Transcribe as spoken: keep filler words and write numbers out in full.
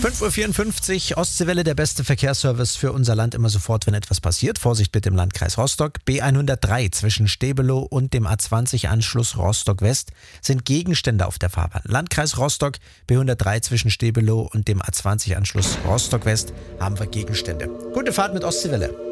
fünf Uhr vierundfünfzig, Ostseewelle, der beste Verkehrsservice für unser Land, immer sofort, wenn etwas passiert. Vorsicht bitte im Landkreis Rostock. B hundertdrei zwischen Stebelow und dem A zwanzig Anschluss Rostock West sind Gegenstände auf der Fahrbahn. Landkreis Rostock, B hundertdrei zwischen Stebelow und dem A zwanzig Anschluss Rostock West haben wir Gegenstände. Gute Fahrt mit Ostseewelle.